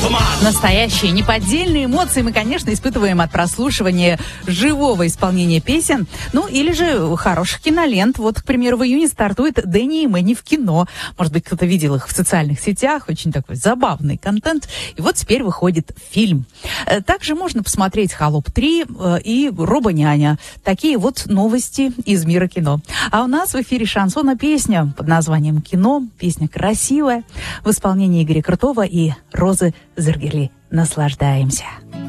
Настоящие, неподдельные эмоции мы, конечно, испытываем от прослушивания живого исполнения песен, ну или же хороших кинолент. Вот, к примеру, в июне стартует «Дэнни и Мэнни в кино». Может быть, кто-то видел их в социальных сетях, очень такой забавный контент. И вот теперь выходит фильм. Также можно посмотреть «Холоп 3» и «Робоняня». Такие вот новости из мира кино. А у нас в эфире шансона песня под названием «Кино». Песня красивая, в исполнении Игоря Крутого и Розы Зергели. Наслаждаемся.